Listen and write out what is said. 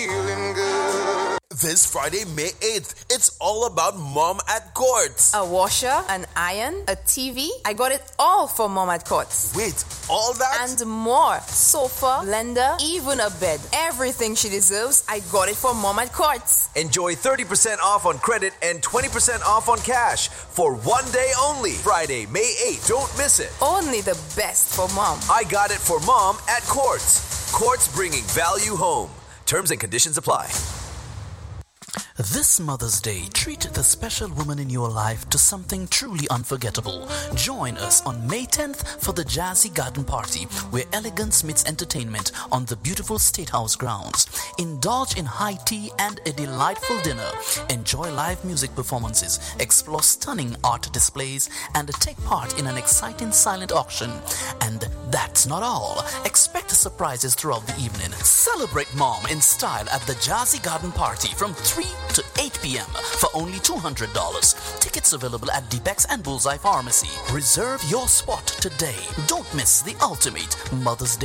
Feeling good. This Friday, May 8th, it's all about Mom at Courts. A washer, an iron, a TV. I got it all for Mom at Courts. Wait, all that? And more. Sofa, blender, even a bed. Everything she deserves, I got it for Mom at Courts. Enjoy 30% off on credit and 20% off on cash for one day only. Friday, May 8th. Don't miss it. Only the best for Mom. I got it for Mom at Courts. Courts bringing value home. Terms and conditions apply. This Mother's Day, treat the special woman in your life to something truly unforgettable. Join us on May 10th for the Jazzy Garden Party, where elegance meets entertainment on the beautiful State House grounds. Indulge in high tea and a delightful dinner. Enjoy live music performances, explore stunning art displays, and take part in an exciting silent auction. And that's not all. Expect surprises throughout the evening. Celebrate Mom in style at the Jazzy Garden Party from 3 to 8 p.m. for only $200. Tickets available at Deepex and Bullseye Pharmacy. Reserve your spot today. Don't miss the ultimate Mother's Day